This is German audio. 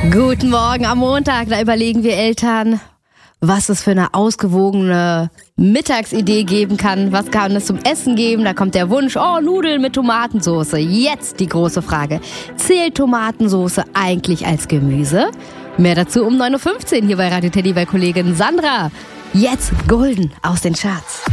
Guten Morgen am Montag, da überlegen wir Eltern, was es für eine ausgewogene Mittagsidee geben kann. Was kann es zum Essen geben? Da kommt der Wunsch, Nudeln mit Tomatensauce. Jetzt die große Frage, zählt Tomatensauce eigentlich als Gemüse? Mehr dazu um 9.15 Uhr hier bei Radio Teddy bei Kollegin Sandra. Jetzt Golden aus den Charts.